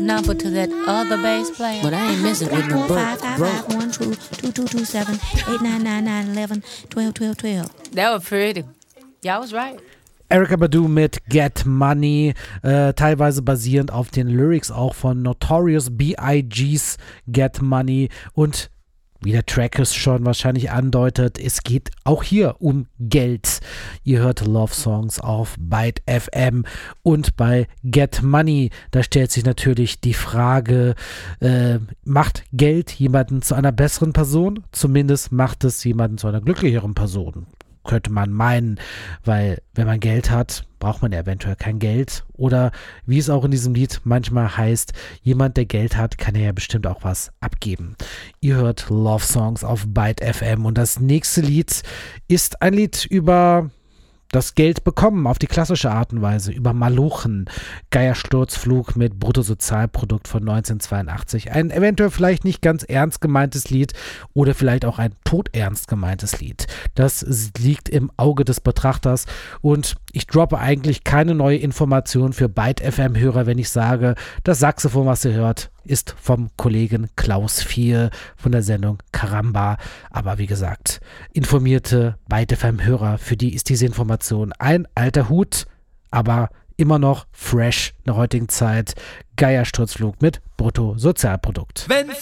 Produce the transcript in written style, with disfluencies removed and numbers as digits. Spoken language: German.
number to that other bass player. But I ain't messing with no broke. 5512227899911121212. That was pretty. Y'all was right. Erykah Badu mit Get Money, teilweise basierend auf den Lyrics auch von Notorious B.I.G.'s Get Money und wie der Track es schon wahrscheinlich andeutet, es geht auch hier um Geld. Ihr hört Love Songs auf Byte FM und bei Get Money, da stellt sich natürlich die Frage, macht Geld jemanden zu einer besseren Person? Zumindest macht es jemanden zu einer glücklicheren Person. Könnte man meinen, weil wenn man Geld hat, braucht man ja eventuell kein Geld. Oder wie es auch in diesem Lied manchmal heißt, jemand, der Geld hat, kann ja bestimmt auch was abgeben. Ihr hört Love Songs auf Byte FM und das nächste Lied ist ein Lied über das Geld bekommen auf die klassische Art und Weise, über Malochen, Geiersturzflug mit Bruttosozialprodukt von 1982. Ein eventuell vielleicht nicht ganz ernst gemeintes Lied oder vielleicht auch ein todernst gemeintes Lied. Das liegt im Auge des Betrachters und ich droppe eigentlich keine neue Information für Byte FM-Hörer, wenn ich sage, das Saxophon, was ihr hört, ist vom Kollegen Klaus 4 von der Sendung Karamba. Aber wie gesagt, informierte Byte FM-Hörer, für die ist diese Information ein alter Hut, aber immer noch fresh in der heutigen Zeit. Geiersturzflug mit Bruttosozialprodukt. Wenn's